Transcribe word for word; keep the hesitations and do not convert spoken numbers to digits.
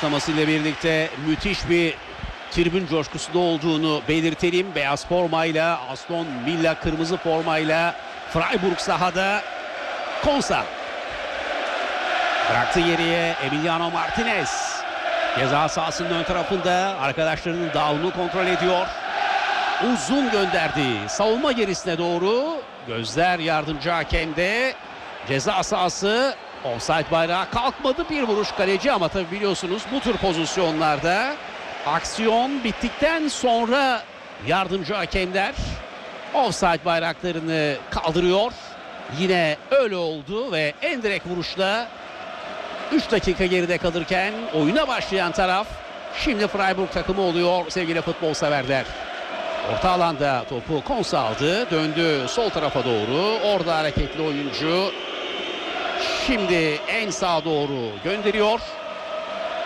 başlamasıyla birlikte müthiş bir tribün coşkusu da olduğunu belirtelim. Beyaz formayla, Aston Villa kırmızı formayla Freiburg sahada. Konsa bıraktı geriye Emiliano Martinez. Ceza sahasının ön tarafında arkadaşlarının dağılımını kontrol ediyor. Uzun gönderdi. Savunma gerisine doğru. Gözler yardımcı hakemde. Ceza sahası. Offside bayrağı kalkmadı. Bir vuruş kaleci ama tabi biliyorsunuz bu tür pozisyonlarda aksiyon bittikten sonra yardımcı hakemler offside bayraklarını kaldırıyor. Yine öyle oldu ve en direkt vuruşla üç dakika geride kalırken oyuna başlayan taraf şimdi Freiburg takımı oluyor sevgili futbol severler. Orta alanda topu Konsa aldı. Döndü sol tarafa doğru. Orada hareketli oyuncu. Şimdi en sağa doğru gönderiyor.